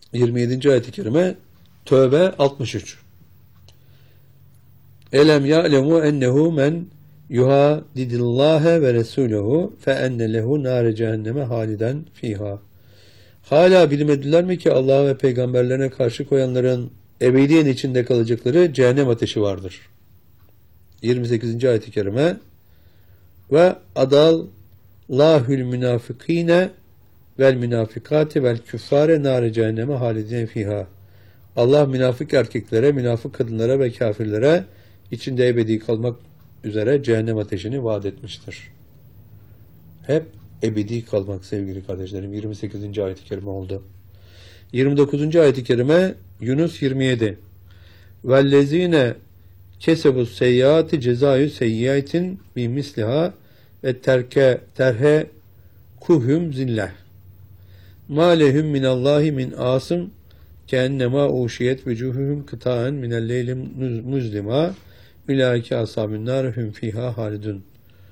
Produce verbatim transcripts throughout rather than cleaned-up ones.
yirmi yedinci ayet-i kerime Tövbe altmış üç. Elem ya'lemu ennehu men yuhadidillâhe ve resûlehu fe enne lehu nâre cehenneme haliden fiha. Hala bilmediler mi ki Allah'a ve peygamberlerine karşı koyanların ebediyen içinde kalacakları cehennem ateşi vardır. yirmi sekizinci ayet-i kerime ve adal lahül münafıkîne vel münafikâti vel küffâre nâre cehenneme halidine fiha. Allah münafık erkeklere, münafık kadınlara ve kafirlere içinde ebedi kalmak üzere cehennem ateşini vaat etmiştir. Hep ebedi kalmak sevgili kardeşlerim. yirmi sekizinci ayet-i kerime oldu. yirmi dokuzuncu ayet-i kerime Yunus yirmi yedi. Vellezine kesebus seyyiati cezayü seyyiatin bi misliha ve terke terhe kuhum zillah. Ma lehum minallahi min asım keennema uşiyet vücuhuhum kıtaen minel leyli muzlima ulaike ashabun nar hum fiha halidun.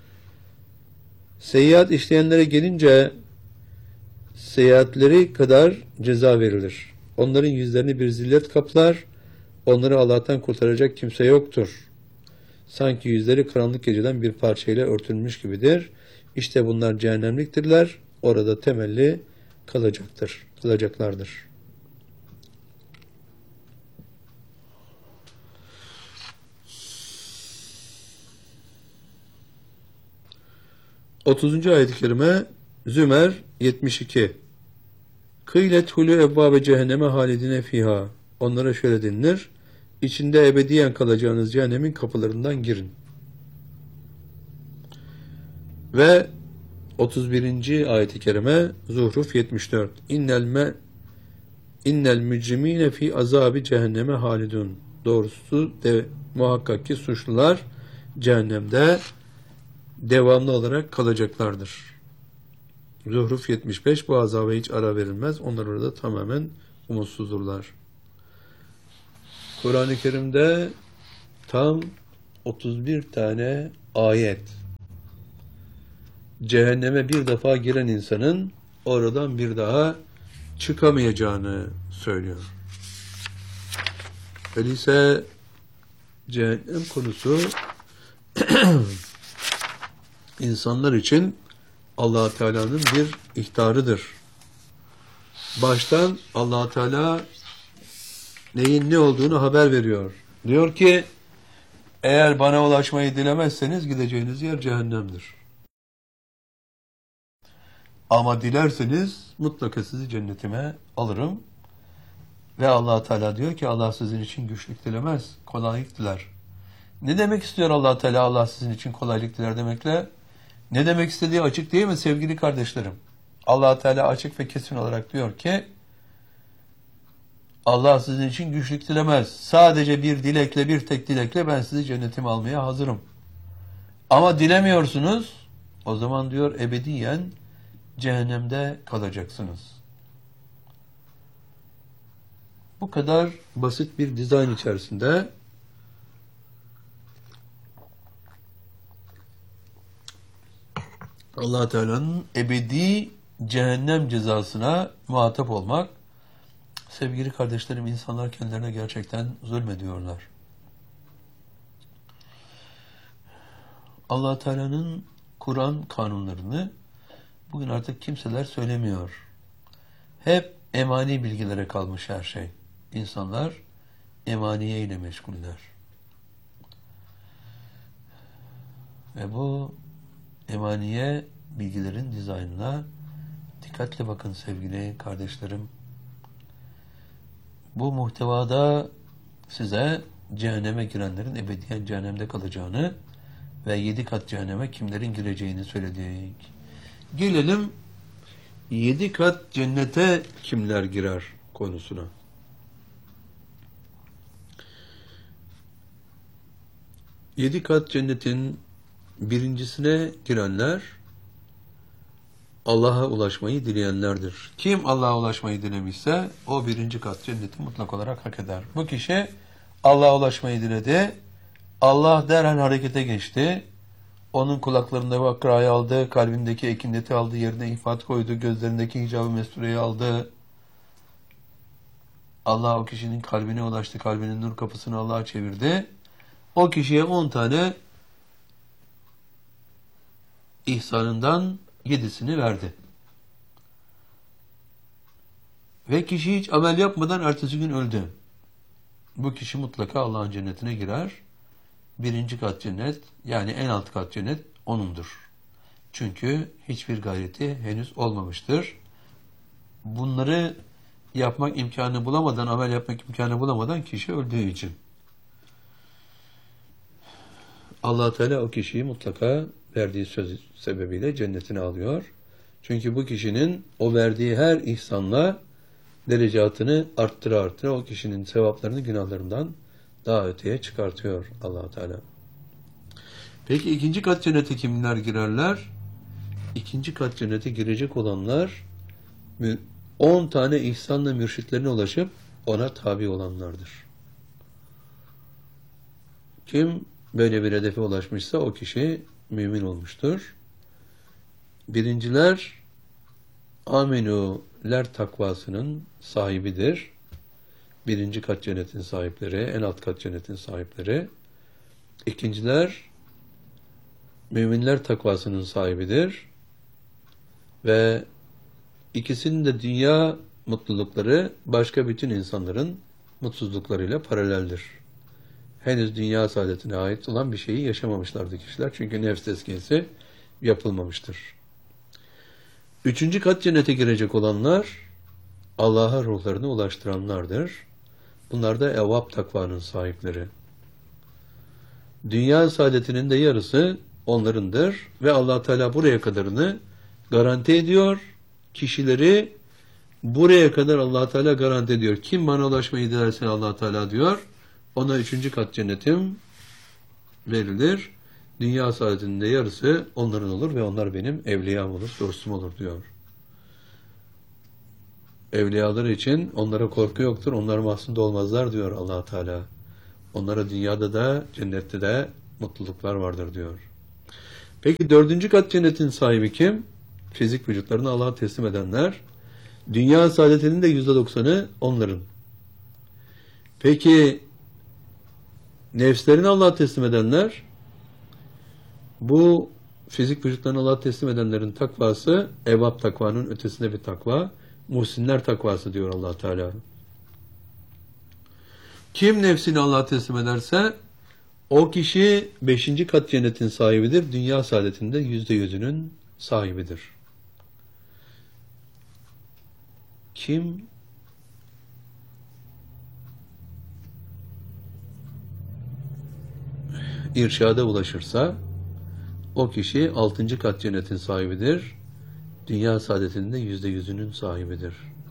Seyyiat işleyenlere gelince seyyiatleri kadar ceza verilir. Onların yüzlerini bir zillet kaplar. Onları Allah'tan kurtaracak kimse yoktur. Sanki yüzleri karanlık geceden bir parçayla örtülmüş gibidir. İşte bunlar cehennemliktirler. Orada temelli kalacaktır, kalacaklardır. otuzuncu ayet-i kerime Zümer yetmiş iki. Kıylet hulü ebbâbe cehenneme halidine fiha. Onlara şöyle denilir. İçinde ebediyen kalacağınız cehennemin kapılarından girin. Ve otuz birinci ayet-i kerime Zuhruf yetmiş dört. İnnel me innel mücrimine fi azabi cehenneme halidun. Doğrusu de muhakkak ki suçlular cehennemde devamlı olarak kalacaklardır. Zuhruf yetmiş beş. Bu azaba hiç ara verilmez. Onlar orada tamamen umutsuzdurlar. Kur'an-ı Kerim'de tam otuz bir tane ayet cehenneme bir defa giren insanın oradan bir daha çıkamayacağını söylüyor. Öyleyse cehennem konusu insanlar için Allah Teala'nın bir ihtarıdır. Baştan Allah Teala neyin ne olduğunu haber veriyor. Diyor ki eğer bana ulaşmayı dilemezseniz gideceğiniz yer cehennemdir. Ama dilerseniz mutlaka sizi cennetime alırım. Ve Allah Teala diyor ki Allah sizin için güçlük dilemez, kolaylık diler. Ne demek istiyor Allah Teala Allah sizin için kolaylık diler demekle? Ne demek istediği açık değil mi sevgili kardeşlerim? Allah Teala açık ve kesin olarak diyor ki Allah sizin için güçlük dilemez. Sadece bir dilekle, bir tek dilekle ben sizi cennetime almaya hazırım. Ama dilemiyorsunuz, o zaman diyor ebediyen cehennemde kalacaksınız. Bu kadar basit bir dizayn içerisinde Allah Teala'nın ebedi cehennem cezasına muhatap olmak, sevgili kardeşlerim, insanlar kendilerine gerçekten zulmediyorlar. Allah Teala'nın Kur'an kanunlarını bugün artık kimseler söylemiyor. Hep emani bilgilere kalmış her şey. İnsanlar emaniye ile meşguller. Ve bu emaniye bilgilerin dizaynına dikkatle bakın sevgili kardeşlerim. Bu muhtevada size cehenneme girenlerin ebediyen cehennemde kalacağını ve yedi kat cehenneme kimlerin gireceğini söyledik. Gelelim yedi kat cennete kimler girer konusuna. Yedi kat cennetin birincisine girenler Allah'a ulaşmayı dileyenlerdir. Kim Allah'a ulaşmayı dilemişse o birinci kat cenneti mutlak olarak hak eder. Bu kişi Allah'a ulaşmayı diledi. Allah derhal harekete geçti. Onun kulaklarında vakrayı aldı, kalbindeki ekineti aldı, yerine ifat koydu, gözlerindeki hicab-ı mestureyi aldı. Allah o kişinin kalbine ulaştı, kalbinin nur kapısını Allah'a çevirdi. O kişiye on tane ihsanından yedisini verdi. Ve kişi hiç amel yapmadan ertesi gün öldü. Bu kişi mutlaka Allah'ın cennetine girer. Birinci kat cennet, yani en alt kat cennet onundur. Çünkü hiçbir gayreti henüz olmamıştır. Bunları yapmak imkanı bulamadan, amel yapmak imkanı bulamadan kişi öldüğü için. Allah Teala o kişiyi mutlaka verdiği söz sebebiyle cennetine alıyor. Çünkü bu kişinin o verdiği her ihsanla derecatını arttıra arttıra o kişinin sevaplarını günahlarından daha öteye çıkartıyor Allah Teala. Peki ikinci kat cennete kimler girerler? İkinci kat cennete girecek olanlar on tane ihsanla mürşitlerine ulaşıp ona tabi olanlardır. Kim böyle bir hedefe ulaşmışsa o kişi mümin olmuştur. Birinciler amenüler takvasının sahibidir. Birinci kat cennetin sahipleri, en alt kat cennetin sahipleri. İkinciler müminler takvasının sahibidir. Ve ikisinin de dünya mutlulukları başka bütün insanların mutsuzluklarıyla paraleldir. Henüz dünya saadetine ait olan bir şeyi yaşamamışlardı kişiler. Çünkü nefs tezkiyesi yapılmamıştır. Üçüncü kat cennete girecek olanlar Allah'a ruhlarını ulaştıranlardır. Bunlar da evvab takvanın sahipleri. Dünya saadetinin de yarısı onlarındır ve Allah Teala buraya kadarını garanti ediyor. Kişileri buraya kadar Allah Teala garanti ediyor. Kim bana ulaşmayı dilerse Allah Teala diyor, ona üçüncü kat cennetim verilir. Dünya saadetinin de yarısı onların olur ve onlar benim evliyam olur, dostum olur diyor. Evliyaları için onlara korku yoktur, onlar mahzunda olmazlar diyor Allah Teala. Onlara dünyada da cennette de mutluluklar vardır diyor. Peki dördüncü kat cennetin sahibi kim? Fizik vücutlarını Allah'a teslim edenler. Dünya saadetinin de yüzde doksanı onların. Peki nefslerini Allah'a teslim edenler, bu fizik vücutlarını Allah'a teslim edenlerin takvası evvab takvanın ötesinde bir takva. Muhsinler takvası diyor Allah Teala. Kim nefsini Allah'a teslim ederse o kişi beşinci kat cennetin sahibidir. Dünya saadetinde yüzde yüzünün sahibidir. Kim irşada ulaşırsa o kişi altıncı kat cennetin sahibidir. Dünya saadetinde yüzde yüzünün sahibidir.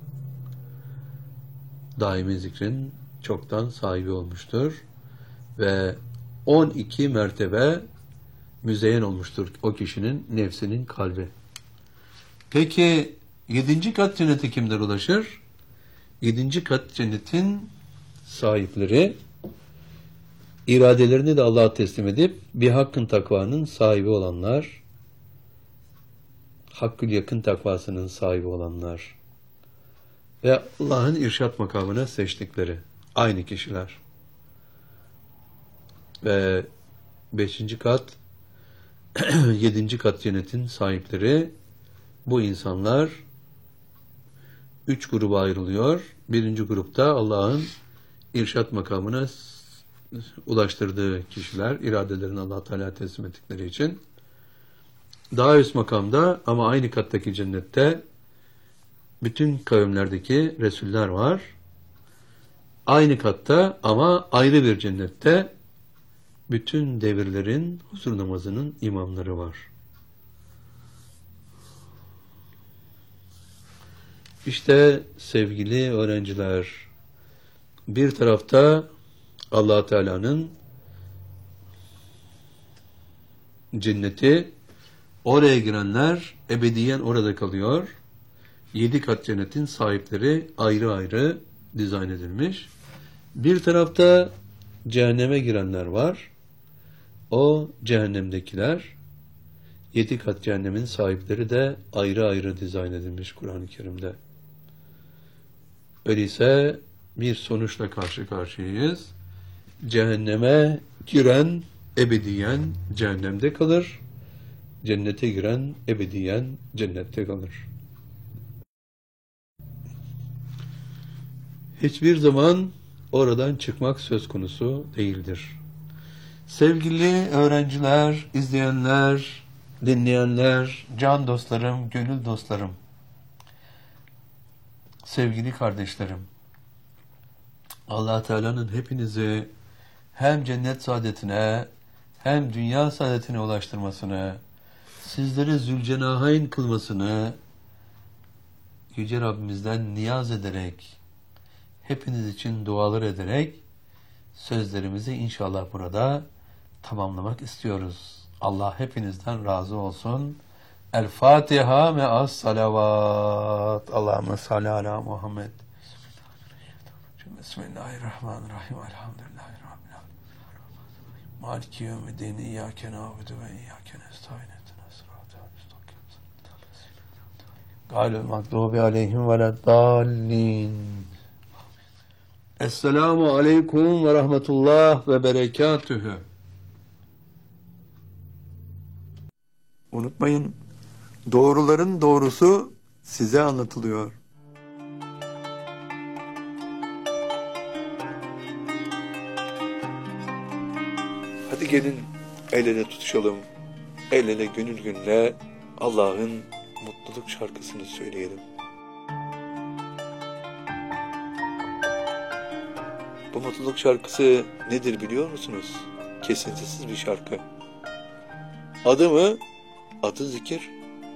Daimi zikrin çoktan sahibi olmuştur. Ve on iki mertebe müzeyyen olmuştur o kişinin nefsinin kalbi. Peki yedinci kat cennete kimler ulaşır? Yedinci kat cennetin sahipleri iradelerini de Allah'a teslim edip bir hakkın takvanın sahibi olanlar, hakkül yakın takvasının sahibi olanlar ve Allah'ın irşat makamına seçtikleri aynı kişiler. Ve beşinci kat, yedinci kat cennetin sahipleri, bu insanlar üç gruba ayrılıyor. Birinci grupta Allah'ın irşat makamına ulaştırdığı kişiler, iradelerini Allah Teala teslim ettikleri için. Daha üst makamda ama aynı kattaki cennette bütün kavimlerdeki Resuller var. Aynı katta ama ayrı bir cennette bütün devirlerin huzur namazının imamları var. İşte sevgili öğrenciler, bir tarafta Allah Teala'nın cenneti, oraya girenler ebediyen orada kalıyor. Yedi kat cennetin sahipleri ayrı ayrı dizayn edilmiş. Bir tarafta cehenneme girenler var. O cehennemdekiler, yedi kat cehennemin sahipleri de ayrı ayrı dizayn edilmiş Kur'an-ı Kerim'de. Öyleyse bir sonuçla karşı karşıyayız. Cehenneme giren ebediyen cehennemde kalır. Cennete giren ebediyen cennette kalır. Hiçbir zaman oradan çıkmak söz konusu değildir. Sevgili öğrenciler, izleyenler, dinleyenler, can dostlarım, gönül dostlarım, sevgili kardeşlerim, Allah Teala'nın hepinizi hem cennet saadetine hem dünya saadetine ulaştırmasını, sizleri zülcenahayn kılmasını Yüce Rabbimizden niyaz ederek, hepiniz için dualar ederek sözlerimizi inşallah burada tamamlamak istiyoruz. Allah hepinizden razı olsun. El Fatiha me'as salavat. Allahümme salli ala Muhammed. Bismillahirrahmanirrahim. Elhamdülillahi Rabbil alemin. Maliki yevmiddin. İyyâke na'budu ve iyyâke nestaîn. İhdinas sıratal müstakîm. Gayril mağdûbi aleyhim veleddâllîn. Esselamu aleyküm ve rahmetullah ve berekatühü. Unutmayın, doğruların doğrusu size anlatılıyor. Hadi gelin el ele tutuşalım, el ele gönül gönüle Allah'ın mutluluk şarkısını söyleyelim. Bu mutluluk şarkısı nedir biliyor musunuz? Kesintisiz bir şarkı. Adı mı? Adı zikir.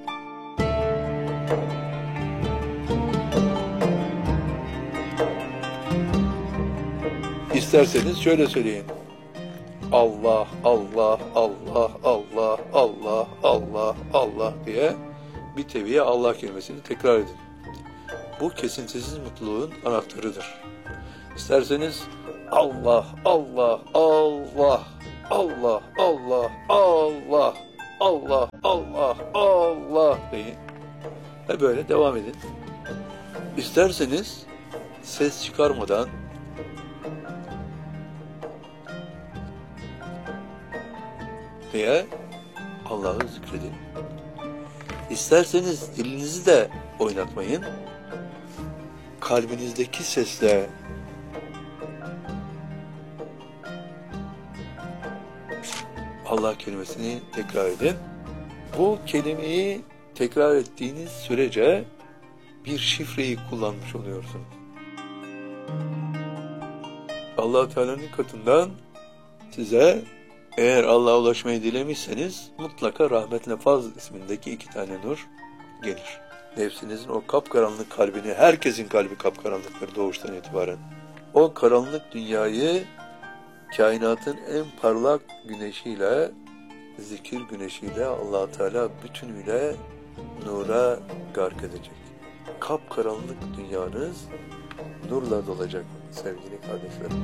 İsterseniz şöyle söyleyin. Allah, Allah, Allah, Allah, Allah, Allah, Allah diye bir teviye Allah kelimesini tekrar edin. Bu kesintisiz mutluluğun anahtarıdır. İsterseniz Allah, Allah, Allah, Allah, Allah, Allah, Allah, Allah, Allah deyin. Ve böyle devam edin. İsterseniz ses çıkarmadan diye Allah'ı zikredin. İsterseniz dilinizi de oynatmayın. Kalbinizdeki sesle Allah kelimesini tekrar edin. Bu kelimeyi tekrar ettiğiniz sürece bir şifreyi kullanmış oluyorsunuz. Allah Teala'nın katından size, eğer Allah'a ulaşmayı dilemişseniz, mutlaka rahmetle fazl ismindeki iki tane nur gelir. Nefsinizin o kapkaranlık kalbini, herkesin kalbi kapkaranlıktır doğuştan itibaren. O karanlık dünyayı kainatın en parlak güneşiyle, zikir güneşiyle Allah Teala bütünüyle nura gark edecek. Kapkaranlık dünyanız nurla dolacak sevgili kardeşlerim.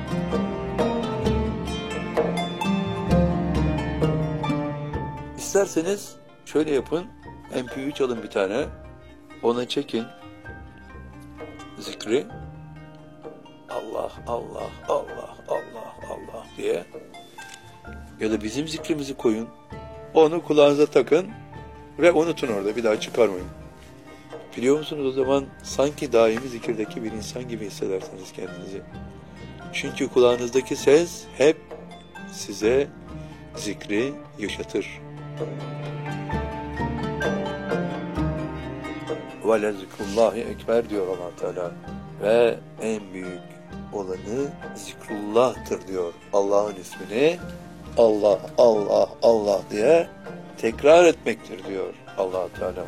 İsterseniz şöyle yapın, M P üç alın bir tane, ona çekin zikri. Allah, Allah, Allah, Allah, Allah diye. Ya da bizim zikrimizi koyun. Onu kulağınıza takın ve unutun orada, bir daha çıkarmayın. Biliyor musunuz, o zaman sanki daimi zikirdeki bir insan gibi hissedersiniz kendinizi. Çünkü kulağınızdaki ses hep size zikri yaşatır. Ve le zikrullahi ekber diyor Allah Teala. Ve en büyük olanı zikrullah'tır diyor. Allah'ın ismini Allah, Allah, Allah diye tekrar etmektir diyor Allah Teala.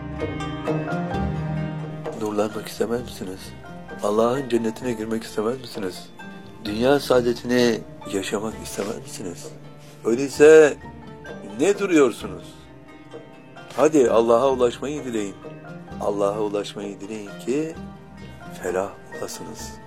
Nurlanmak istemez misiniz? Allah'ın cennetine girmek istemez misiniz? Dünya saadetini yaşamak istemez misiniz? Öyleyse ne duruyorsunuz? Hadi Allah'a ulaşmayı dileyin. Allah'a ulaşmayı dileyin ki felah olasınız.